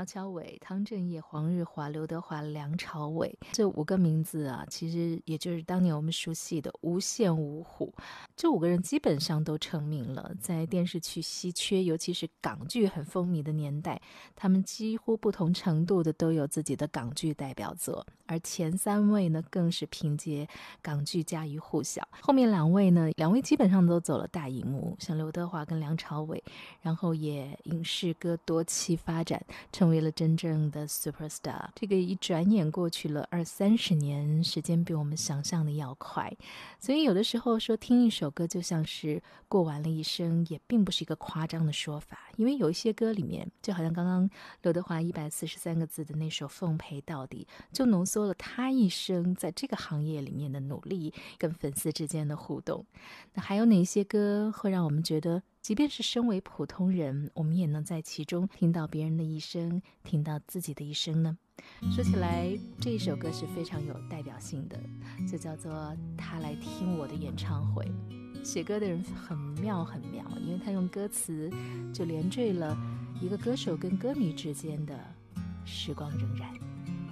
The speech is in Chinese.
苗侨伟、汤镇业、黄日华、刘德华、梁朝伟，这5个名字啊，其实也就是当年我们熟悉的无线五虎。这5个人基本上都成名了，在电视剧稀缺，尤其是港剧很风靡的年代，他们几乎不同程度的都有自己的港剧代表作，而前3位呢，更是凭借港剧家喻户晓。后面2位呢，2位基本上都走了大荧幕，像刘德华跟梁朝伟，然后也影视歌多栖发展，成为了真正的 superstar。 这个一转眼过去了20-30年，时间比我们想象的要快，所以有的时候说听一首歌就像是过完了一生，也并不是一个夸张的说法。因为有一些歌里面，就好像刚刚刘德华143个字的那首《奉陪到底》，就浓缩了他一生在这个行业里面的努力跟粉丝之间的互动。那还有哪些歌会让我们觉得即便是身为普通人，我们也能在其中听到别人的一生，听到自己的一生呢？说起来，这一首歌是非常有代表性的，就叫做《他来听我的演唱会》。写歌的人很妙很妙，因为他用歌词就连缀了一个歌手跟歌迷之间的时光荏苒。